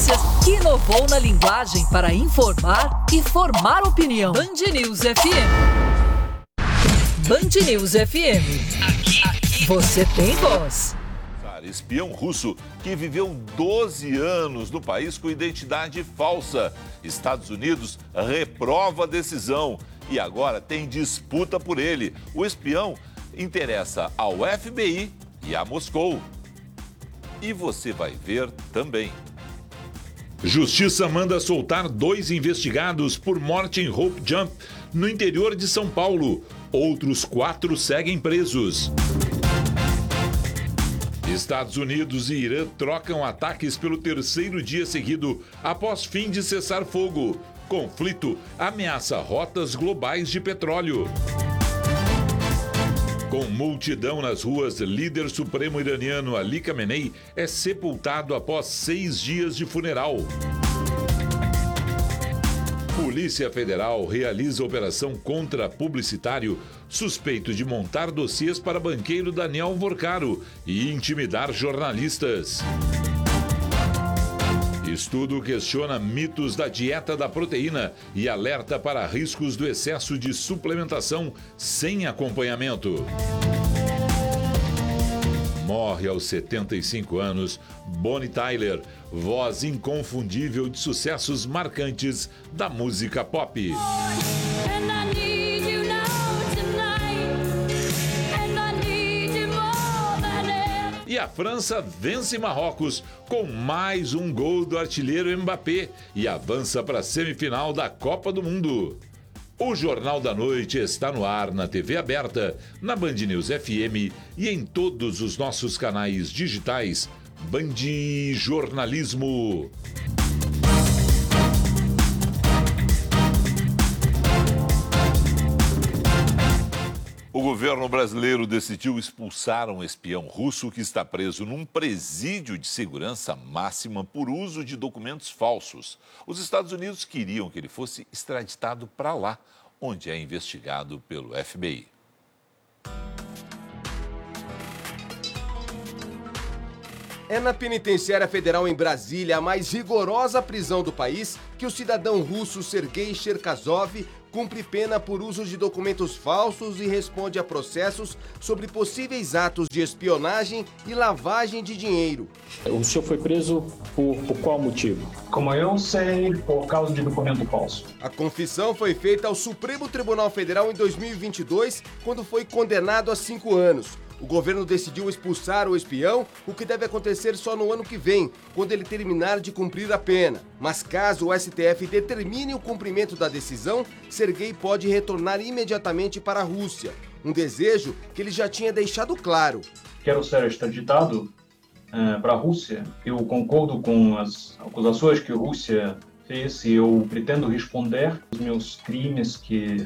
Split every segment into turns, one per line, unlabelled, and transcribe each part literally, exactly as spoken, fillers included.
notícias que inovou na linguagem para informar e formar opinião. Band News F M. Band News F M. Aqui, aqui. Você tem voz.
Espião russo que viveu doze anos no país com identidade falsa. Estados Unidos reprova a decisão e agora tem disputa por ele. O espião interessa ao F B I e a Moscou. E você vai ver também. Justiça manda soltar dois investigados por morte em Hope Jump, no interior de São Paulo. Outros quatro seguem presos. Estados Unidos e Irã trocam ataques pelo terceiro dia seguido após fim de cessar fogo. Conflito ameaça rotas globais de petróleo. Com multidão nas ruas, líder supremo iraniano Ali Khamenei é sepultado após seis dias de funeral. Polícia Federal realiza operação contra publicitário suspeito de montar dossiês para banqueiro Daniel Vorcaro e intimidar jornalistas. Estudo questiona mitos da dieta da proteína e alerta para riscos do excesso de suplementação sem acompanhamento. Morre aos setenta e cinco anos Bonnie Tyler, voz inconfundível de sucessos marcantes da música pop. E a França vence Marrocos com mais um gol do artilheiro Mbappé e avança para a semifinal da Copa do Mundo. O Jornal da Noite está no ar na T V aberta, na Band News F M e em todos os nossos canais digitais. Band Jornalismo. O governo brasileiro decidiu expulsar um espião russo que está preso num presídio de segurança máxima por uso de documentos falsos. Os Estados Unidos queriam que ele fosse extraditado para lá, onde é investigado pelo F B I.
É na penitenciária federal em Brasília, a mais rigorosa prisão do país, que o cidadão russo Sergei Cherkasov cumpre pena por uso de documentos falsos e responde a processos sobre possíveis atos de espionagem e lavagem de dinheiro.
O senhor foi preso por, por qual motivo?
Como eu sei, por causa de documento falso.
A confissão foi feita ao Supremo Tribunal Federal em dois mil e vinte e dois, quando foi condenado a cinco anos. O governo decidiu expulsar o espião, o que deve acontecer só no ano que vem, quando ele terminar de cumprir a pena. Mas caso o S T F determine o cumprimento da decisão, Sergei pode retornar imediatamente para a Rússia. Um desejo que ele já tinha deixado claro.
Quero ser extraditado uh, para a Rússia. Eu concordo com as acusações que a Rússia fez e eu pretendo responder os meus crimes que...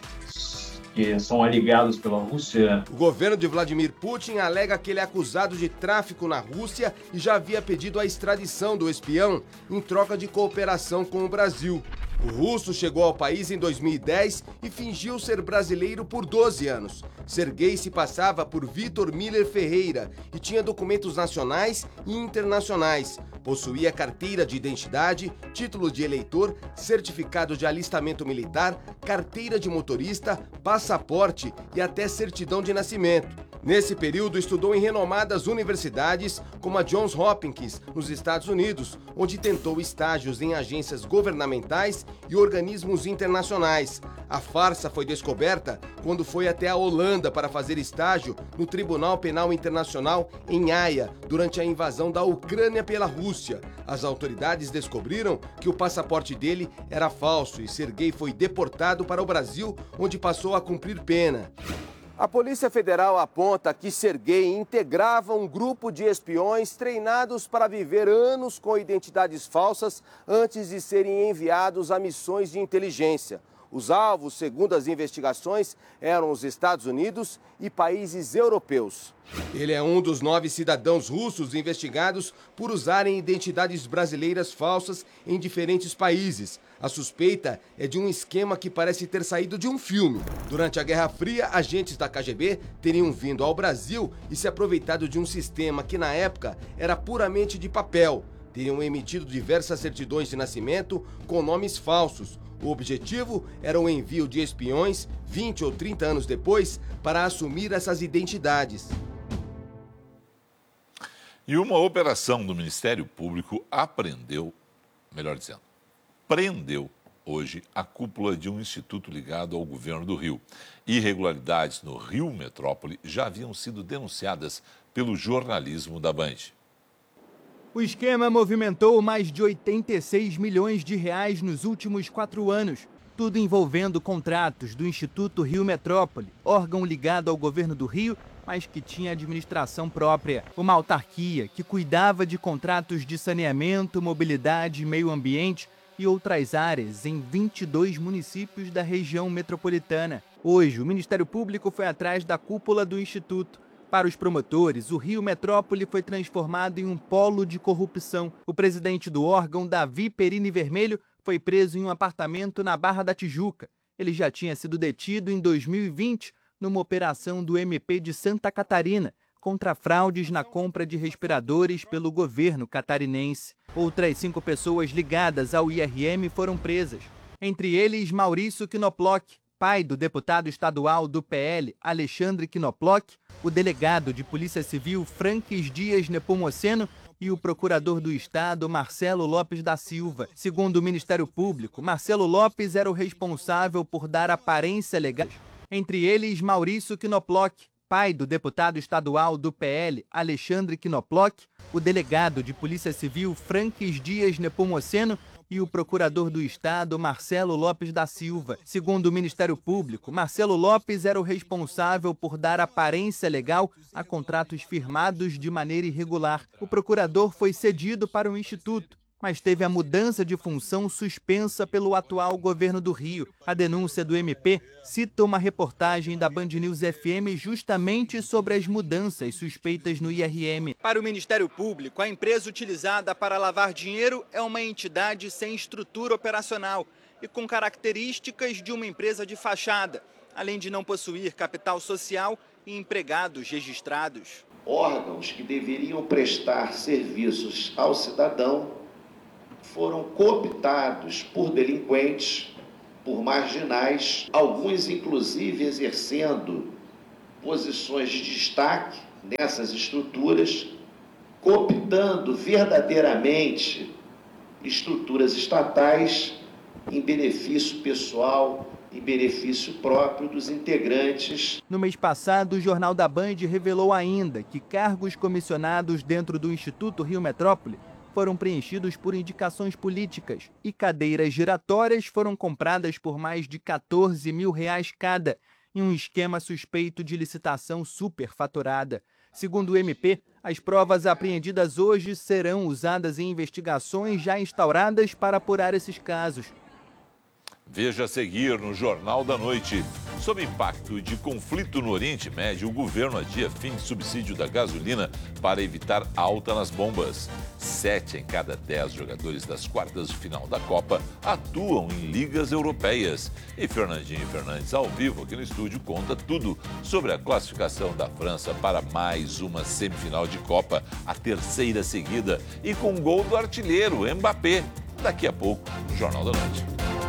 que são alegados pela Rússia.
O governo de Vladimir Putin alega que ele é acusado de tráfico na Rússia e já havia pedido a extradição do espião em troca de cooperação com o Brasil. O russo chegou ao país em dois mil e dez e fingiu ser brasileiro por doze anos. Sergei se passava por Vitor Miller Ferreira e tinha documentos nacionais e internacionais. Possuía carteira de identidade, título de eleitor, certificado de alistamento militar, carteira de motorista, passaporte e até certidão de nascimento. Nesse período, estudou em renomadas universidades, como a Johns Hopkins, nos Estados Unidos, onde tentou estágios em agências governamentais e organismos internacionais. A farsa foi descoberta quando foi até a Holanda para fazer estágio no Tribunal Penal Internacional em Haia, durante a invasão da Ucrânia pela Rússia. As autoridades descobriram que o passaporte dele era falso e Sergei foi deportado para o Brasil, onde passou a cumprir pena. A Polícia Federal aponta que Sergei integrava um grupo de espiões treinados para viver anos com identidades falsas antes de serem enviados a missões de inteligência. Os alvos, segundo as investigações, eram os Estados Unidos e países europeus. Ele é um dos nove cidadãos russos investigados por usarem identidades brasileiras falsas em diferentes países. A suspeita é de um esquema que parece ter saído de um filme. Durante a Guerra Fria, agentes da K G B teriam vindo ao Brasil e se aproveitado de um sistema que, na época, era puramente de papel. teriam emitido diversas certidões de nascimento com nomes falsos. O objetivo era o envio de espiões vinte ou trinta anos depois para assumir essas identidades.
E uma operação do Ministério Público apreendeu, melhor dizendo, prendeu hoje a cúpula de um instituto ligado ao governo do Rio. Irregularidades no Rio Metrópole já haviam sido denunciadas pelo jornalismo da Band.
O esquema movimentou mais de oitenta e seis milhões de reais nos últimos quatro anos, tudo envolvendo contratos do Instituto Rio Metrópole, órgão ligado ao governo do Rio, mas que tinha administração própria. Uma autarquia que cuidava de contratos de saneamento, mobilidade, meio ambiente e outras áreas em vinte e dois municípios da região metropolitana. Hoje, o Ministério Público foi atrás da cúpula do Instituto. Para os promotores, o Rio Metrópole foi transformado em um polo de corrupção. O presidente do órgão, Davi Perini Vermelho, foi preso em um apartamento na Barra da Tijuca. Ele já tinha sido detido em dois mil e vinte numa operação do M P de Santa Catarina contra fraudes na compra de respiradores pelo governo catarinense. Outras cinco pessoas ligadas ao I R M foram presas. Entre eles, Maurício Knoploch, pai do deputado estadual do P L, Alexandre Knoploch, o delegado de Polícia Civil, Franques Dias Nepomuceno, e o procurador do Estado, Marcelo Lopes da Silva. Segundo o Ministério Público, Marcelo Lopes era o responsável por dar aparência legal. Entre eles, Maurício Knoploch, pai do deputado estadual do P L, Alexandre Knoploch, o delegado de Polícia Civil, Franques Dias Nepomuceno, e o procurador do Estado, Marcelo Lopes da Silva. Segundo o Ministério Público, Marcelo Lopes era o responsável por dar aparência legal a contratos firmados de maneira irregular. O procurador foi cedido para o Instituto, mas teve a mudança de função suspensa pelo atual governo do Rio. A denúncia do M P cita uma reportagem da Band News F M justamente sobre as mudanças suspeitas no I R M. Para o Ministério Público, a empresa utilizada para lavar dinheiro é uma entidade sem estrutura operacional e com características de uma empresa de fachada, além de não possuir capital social e empregados registrados.
Órgãos que deveriam prestar serviços ao cidadão foram cooptados por delinquentes, por marginais, alguns inclusive exercendo posições de destaque nessas estruturas, cooptando verdadeiramente estruturas estatais em benefício pessoal, em benefício próprio dos integrantes.
No mês passado, o Jornal da Band revelou ainda que cargos comissionados dentro do Instituto Rio Metrópole foram preenchidos por indicações políticas e cadeiras giratórias foram compradas por mais de quatorze mil reais cada, em um esquema suspeito de licitação superfaturada. Segundo o M P, as provas apreendidas hoje serão usadas em investigações já instauradas para apurar esses casos.
Veja a seguir no Jornal da Noite. Sob impacto de conflito no Oriente Médio, o governo adia fim de subsídio da gasolina para evitar alta nas bombas. Sete em cada dez jogadores das quartas de final da Copa atuam em ligas europeias. E Fernandinho Fernandes, ao vivo aqui no estúdio, conta tudo sobre a classificação da França para mais uma semifinal de Copa, a terceira seguida, e com gol do artilheiro Mbappé. Daqui a pouco, no Jornal da Noite.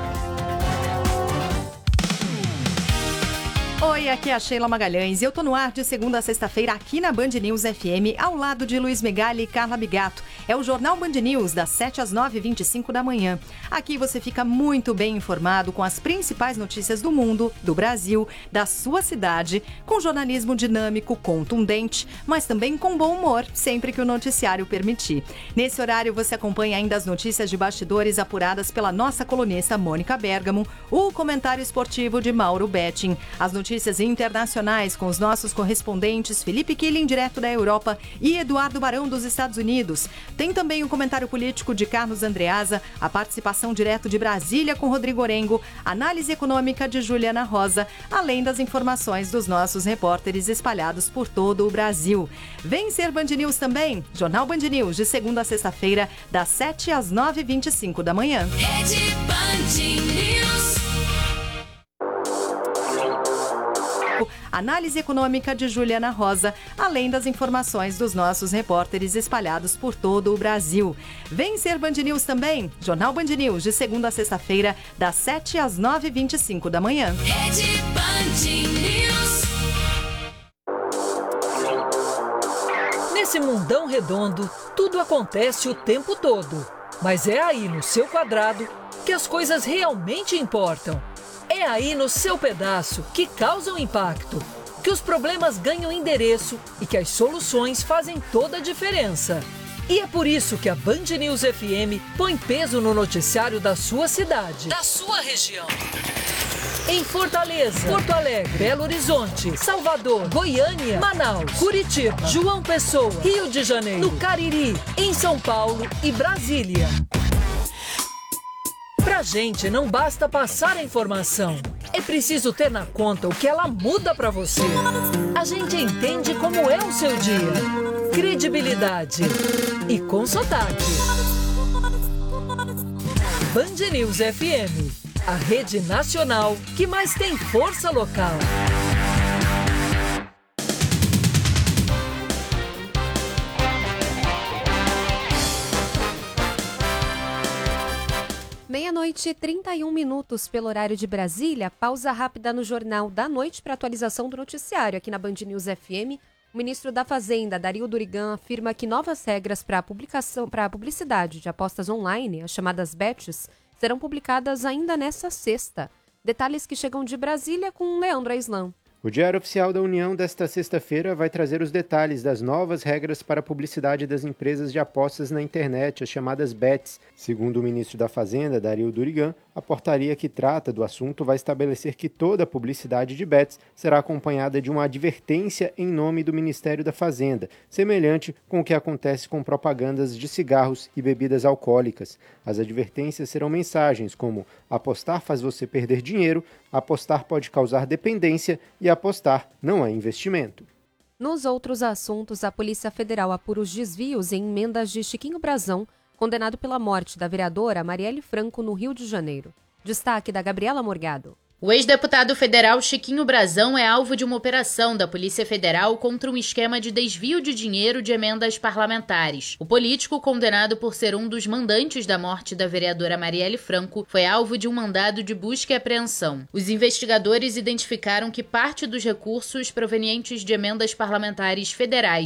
Oi, aqui é a Sheila Magalhães e eu tô no ar de segunda a sexta-feira aqui na Band News F M, ao lado de Luiz Megali e Carla Bigato. É o Jornal Band News, das sete às nove e vinte e cinco da manhã. Aqui você fica muito bem informado com as principais notícias do mundo, do Brasil, da sua cidade, com jornalismo dinâmico, contundente, mas também com bom humor, sempre que o noticiário permitir. Nesse horário você acompanha ainda as notícias de bastidores apuradas pela nossa colunista Mônica Bergamo, o comentário esportivo de Mauro Betting, as notícias Notícias internacionais com os nossos correspondentes Felipe Killing, direto da Europa, e Eduardo Barão, dos Estados Unidos. Tem também o comentário político de Carlos Andreasa, a participação direto de Brasília com Rodrigo Orengo, análise econômica de Juliana Rosa, além das informações dos nossos repórteres espalhados por todo o Brasil. Vem ser Band News também, Jornal Band News, de segunda a sexta-feira, das sete às nove e vinte e cinco da manhã.
Rede Band News.
análise econômica de Juliana Rosa, além das informações dos nossos repórteres espalhados por todo o Brasil. Vem ser Band News também? Jornal Band News, de segunda a sexta-feira, das sete às nove e vinte e cinco da manhã.
Rede Band News. Nesse mundão redondo, tudo acontece o tempo todo. Mas é aí no seu quadrado que as coisas realmente importam. É aí no seu pedaço que causam impacto, que os problemas ganham endereço e que as soluções fazem toda a diferença. E é por isso que a Band News F M põe peso no noticiário da sua cidade, da sua região. Em Fortaleza, Porto Alegre, Belo Horizonte, Salvador, Goiânia, Manaus, Curitiba, João Pessoa, Rio de Janeiro, no Cariri, em São Paulo e Brasília. Pra gente não basta passar a informação, é preciso ter na conta o que ela muda pra você. A gente entende como é o seu dia. Credibilidade e com sotaque. Band News F M, a rede nacional que mais tem força local.
Meia-noite e trinta e um minutos pelo horário de Brasília. Pausa rápida no Jornal da Noite para atualização do noticiário aqui na Band News F M. O ministro da Fazenda, Dario Durigan, afirma que novas regras para a publicação, para a publicidade de apostas online, as chamadas bets, serão publicadas ainda nesta sexta. Detalhes que chegam de Brasília com Leandro Aislan.
O Diário Oficial da União desta sexta-feira vai trazer os detalhes das novas regras para a publicidade das empresas de apostas na internet, as chamadas bets. Segundo o ministro da Fazenda, Dario Durigan, a portaria que trata do assunto vai estabelecer que toda a publicidade de bets será acompanhada de uma advertência em nome do Ministério da Fazenda, semelhante com o que acontece com propagandas de cigarros e bebidas alcoólicas. As advertências serão mensagens como: apostar faz você perder dinheiro, apostar pode causar dependência e apostar não é investimento.
Nos outros assuntos, a Polícia Federal apura os desvios em emendas de Chiquinho Brazão, condenado pela morte da vereadora Marielle Franco no Rio de Janeiro. Destaque da Gabriela Morgado.
O ex-deputado federal Chiquinho Brazão é alvo de uma operação da Polícia Federal contra um esquema de desvio de dinheiro de emendas parlamentares. O político, condenado por ser um dos mandantes da morte da vereadora Marielle Franco, foi alvo de um mandado de busca e apreensão. Os investigadores identificaram que parte dos recursos provenientes de emendas parlamentares federais